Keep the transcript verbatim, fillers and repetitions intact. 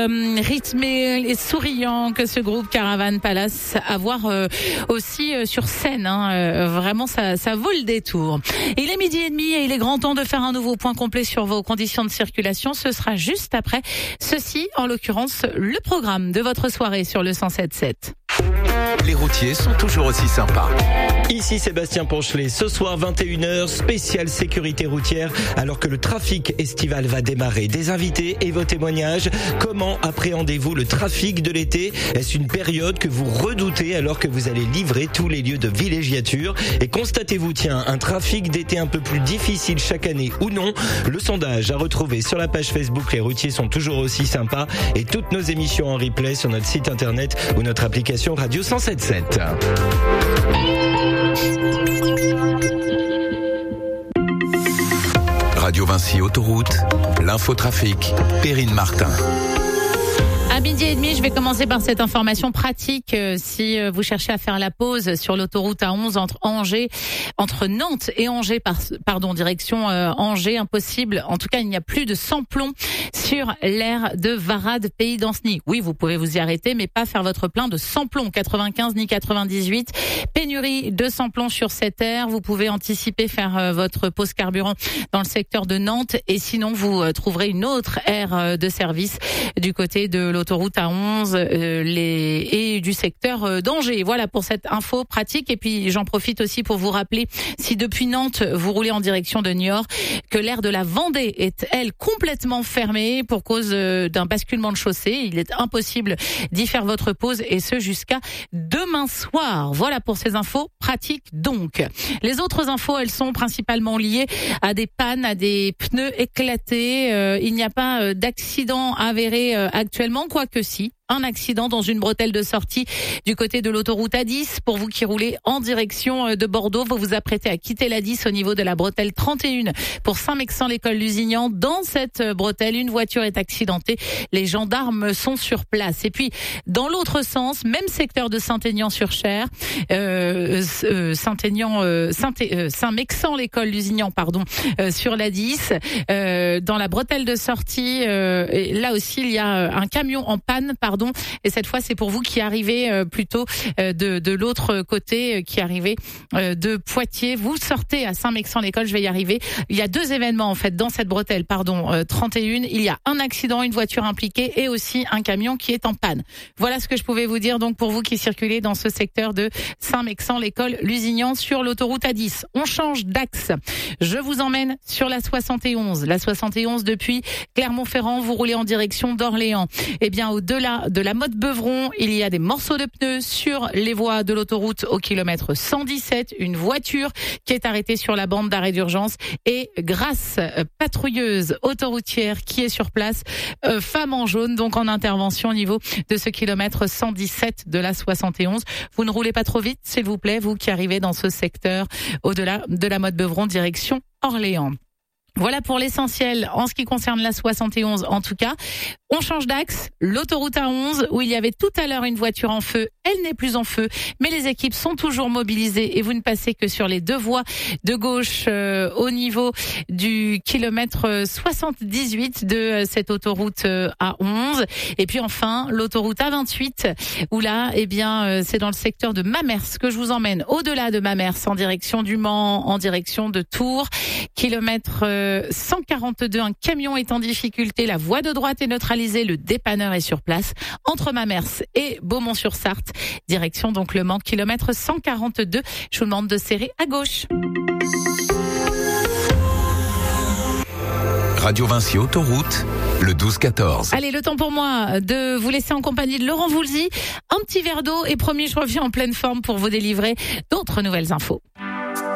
euh, rythmé et souriant que ce groupe Caravan Palace, à voir euh, aussi euh, sur scène. Hein, euh, vraiment, ça, ça vaut le détour. Il est midi et demi et il est grand temps de faire un nouveau point complet sur vos conditions de circulation. Ce sera juste après ceci, en l'occurrence, le programme de votre soirée sur le cent sept sept. Les routiers sont toujours aussi sympas. Ici Sébastien Ponchelet, ce soir vingt et une heures, spéciale sécurité routière, alors que le trafic estival va démarrer. Des invités et vos témoignages. Comment appréhendez-vous le trafic de l'été ? Est-ce une période que vous redoutez alors que vous allez livrer tous les lieux de villégiature ? Et constatez-vous, tiens, un trafic d'été un peu plus difficile chaque année ou non ? Le sondage à retrouver sur la page Facebook Les routiers sont toujours aussi sympas, et toutes nos émissions en replay sur notre site internet ou notre application Radio cent sept sept. Radio Vinci Autoroute, l'infotrafic, Perrine Martin. À midi et demi, je vais commencer par cette information pratique. Si vous cherchez à faire la pause sur l'autoroute A onze entre Angers, entre Nantes et Angers, pardon, direction euh, Angers, impossible. En tout cas, il n'y a plus de samplon sur l'aire de Varade, Pays d'Anceny. Oui, vous pouvez vous y arrêter, mais pas faire votre plein de samplon quatre-vingt-quinze ni quatre-vingt-dix-huit. Pénurie de samplon sur cette aire. Vous pouvez anticiper faire euh, votre pause carburant dans le secteur de Nantes, et sinon vous euh, trouverez une autre aire euh, de service du côté de l'autoroute Autoroute A onze euh, les, et du secteur euh, d'Angers. Voilà pour cette info pratique. Et puis j'en profite aussi pour vous rappeler, si depuis Nantes vous roulez en direction de Niort, que l'aire de la Vendée est elle complètement fermée pour cause euh, d'un basculement de chaussée. Il est impossible d'y faire votre pause, et ce jusqu'à demain soir. Voilà pour ces infos pratiques donc. Les autres infos, elles sont principalement liées à des pannes, à des pneus éclatés. Euh, il n'y a pas euh, d'accident avéré euh, actuellement. Quoique si, un accident dans une bretelle de sortie du côté de l'autoroute A dix. Pour vous qui roulez en direction de Bordeaux, vous vous apprêtez à quitter l'A dix au niveau de la bretelle trente et un pour Saint-Mexant-l'École-Lusignan. Dans cette bretelle, une voiture est accidentée. Les gendarmes sont sur place. Et puis, dans l'autre sens, même secteur de Saint-Aignan-sur-Cher, euh, euh, Saint-Aignan, euh, Saint, euh, Saint-Mexant-l'École-Lusignan, pardon, euh, sur l'A dix, euh, dans la bretelle de sortie, euh, et là aussi, il y a un camion en panne, pardon. Et cette fois, c'est pour vous qui arrivez euh, plutôt euh, de, de l'autre côté, euh, qui arrivez euh, de Poitiers. Vous sortez à Saint-Mexant-l'École, je vais y arriver. Il y a deux événements en fait dans cette bretelle, pardon, euh, trente et un. Il y a un accident, une voiture impliquée et aussi un camion qui est en panne. Voilà ce que je pouvais vous dire donc pour vous qui circulez dans ce secteur de Saint-Mexant-l'École-Lusignan sur l'autoroute A dix. On change d'axe. Je vous emmène sur la soixante et onze. La soixante et onze depuis Clermont-Ferrand, vous roulez en direction d'Orléans. Eh bien, au-delà de la Motte-Beuvron, il y a des morceaux de pneus sur les voies de l'autoroute au kilomètre cent dix-sept. Une voiture qui est arrêtée sur la bande d'arrêt d'urgence, et grâce patrouilleuse autoroutière qui est sur place, euh, femme en jaune, donc en intervention au niveau de ce kilomètre cent dix-sept de la soixante et onze. Vous ne roulez pas trop vite, s'il vous plaît, vous qui arrivez dans ce secteur au-delà de la Motte-Beuvron, direction Orléans. Voilà pour l'essentiel en ce qui concerne la soixante et onze en tout cas. On change d'axe, l'autoroute A onze où il y avait tout à l'heure une voiture en feu, elle n'est plus en feu, mais les équipes sont toujours mobilisées et vous ne passez que sur les deux voies de gauche euh, au niveau du kilomètre soixante-dix-huit de cette autoroute euh, A onze. Et puis enfin, l'autoroute A vingt-huit où là, eh bien, euh, c'est dans le secteur de Mamers que je vous emmène, au-delà de Mamers, en direction du Mans, en direction de Tours, kilomètre euh, cent quarante-deux, un camion est en difficulté, la voie de droite est neutralisée, le dépanneur est sur place entre Mamers et Beaumont-sur-Sarthe, direction donc Le Mans, kilomètre cent quarante-deux. Je vous demande de serrer à gauche. Radio Vinci Autoroute, le douze quatorze. Allez, le temps pour moi de vous laisser en compagnie de Laurent Voulzy. Un petit verre d'eau et promis, je reviens en pleine forme pour vous délivrer d'autres nouvelles infos.